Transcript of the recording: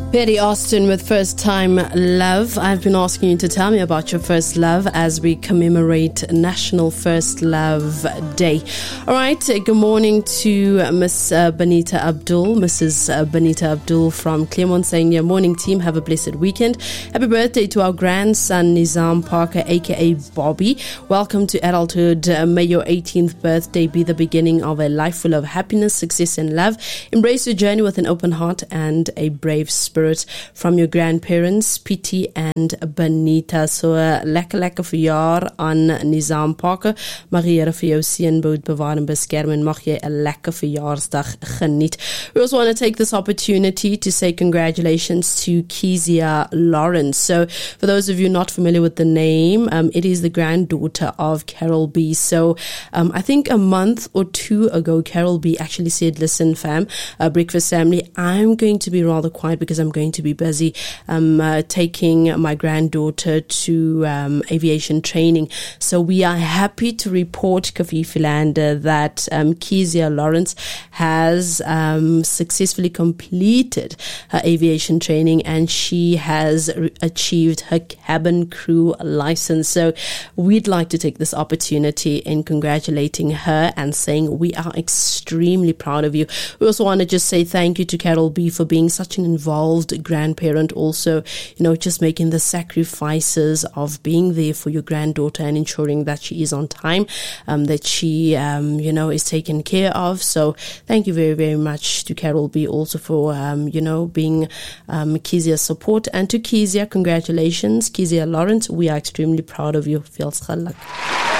Betty Austin with First Time Love. I've been asking you to tell me about your first love as we commemorate National First Love Day. All right, good morning to Miss Benita Abdul, Mrs. Benita Abdul from Claremont, saying, "Your morning team, have a blessed weekend. Happy birthday to our grandson Nizam Parker, aka Bobby. Welcome to adulthood. May your 18th birthday be the beginning of a life full of happiness, success and love. Embrace your journey with an open heart and a brave spirit. From your grandparents, Pietie and Benita." So lekker verjaar aan Nizam Parker. Mag die Here vir jou seën bewaar en beskerm en mag jy 'n lekker verjaarsdag geniet. We also want to take this opportunity to say congratulations to Kezia Lawrence. So for those of you not familiar with the name, it is the granddaughter of Carol B. So I think a month or two ago, Carol B actually said, "Listen fam, breakfast family, I'm going to be rather quiet because I'm going to be busy taking my granddaughter to aviation training." So we are happy to report, Kafifilander, that Kezia Lawrence has successfully completed her aviation training and she has achieved her cabin crew license. So we'd like to take this opportunity in congratulating her and saying we are extremely proud of you. We also want to just say thank you to Carol B for being such an involved grandparent, also, just making the sacrifices of being there for your granddaughter and ensuring that she is on time, that she, is taken care of. So thank you very, very much to Carol B also for, being Kezia's support. And to Kezia, congratulations. Kezia Lawrence, we are extremely proud of you. Feels geluk.